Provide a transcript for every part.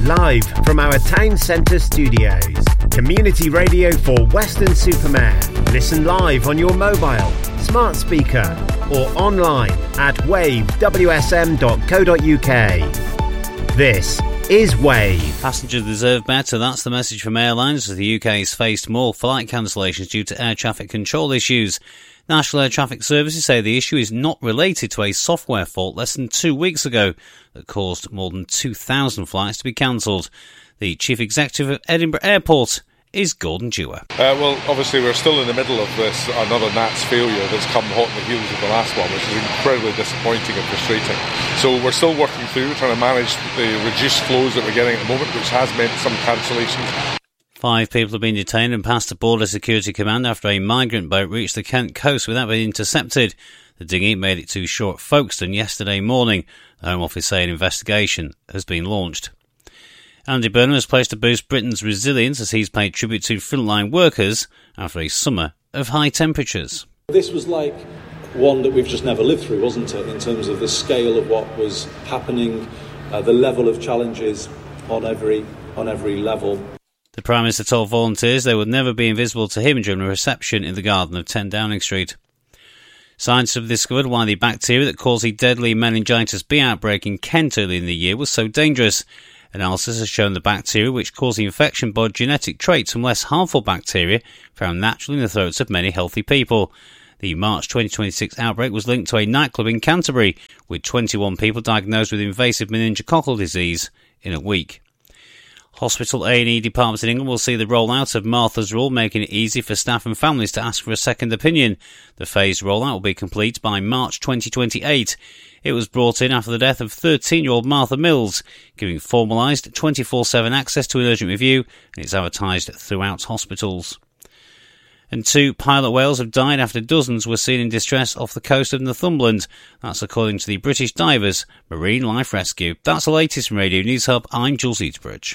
Live from our town centre studios. Community radio for Weston-super-Mare. Listen live on your mobile, smart speaker or online at wavewsm.co.uk. This is Wave. Passengers deserve better. That's the message from airlines as the UK has faced more flight cancellations due to air traffic control issues. National Air Traffic Services say the issue is not related to a software fault less than 2 weeks ago that caused more than 2,000 flights to be cancelled. The Chief Executive of Edinburgh Airport is Gordon Dewar. Well, obviously we're still in the middle of this, another NATS failure that's come hot on the heels of the last one, which is incredibly disappointing and frustrating. So we're still working through, trying to manage the reduced flows that we're getting at the moment, which has meant some cancellations. 5 people have been detained and passed the Border Security Command after a migrant boat reached the Kent coast without being intercepted. The dinghy made it to shore at Folkestone yesterday morning. The Home Office say an investigation has been launched. Andy Burnham has pledged to boost Britain's resilience as he's paid tribute to frontline workers after a summer of high temperatures. This was like one that we've just never lived through, wasn't it, in terms of the scale of what was happening, the level of challenges on every level. The Prime Minister told volunteers they would never be invisible to him during a reception in the garden of 10 Downing Street. Scientists have discovered why the bacteria that caused the deadly meningitis B outbreak in Kent early in the year was so dangerous. Analysis has shown the bacteria which cause the infection bore genetic traits from less harmful bacteria found naturally in the throats of many healthy people. The March 2026 outbreak was linked to a nightclub in Canterbury, with 21 people diagnosed with invasive meningococcal disease in a week. Hospital A&E departments in England will see the rollout of Martha's Rule, making it easy for staff and families to ask for a second opinion. The phased rollout will be complete by March 2028. It was brought in after the death of 13-year-old Martha Mills, giving formalised 24/7 access to an urgent review, and it's advertised throughout hospitals. And 2 pilot whales have died after dozens were seen in distress off the coast of Northumberland. That's according to the British Divers Marine Life Rescue. That's the latest from Radio News Hub. I'm Jules Eatsbridge.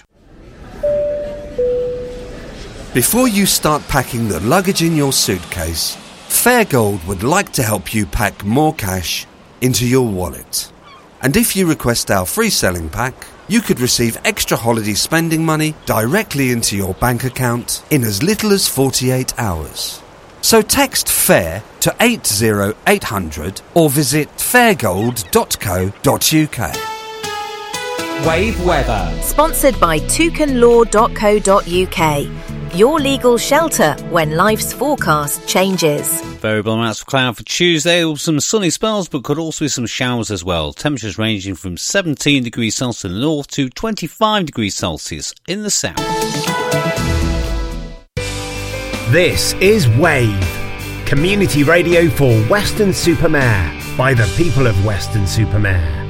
Before you start packing the luggage in your suitcase, Fairgold would like to help you pack more cash into your wallet. And if you request our free selling pack, you could receive extra holiday spending money directly into your bank account in as little as 48 hours. So text FAIR to 80800 or visit fairgold.co.uk. Wave weather. Sponsored by toucanlaw.co.uk. Your legal shelter when life's forecast changes. Variable amounts of cloud for Tuesday. Some sunny spells, but could also be some showers as well. Temperatures ranging from 17 degrees Celsius in the north to 25 degrees Celsius in the south. This is Wave. Community radio for Weston-super-Mare by the people of Weston-super-Mare.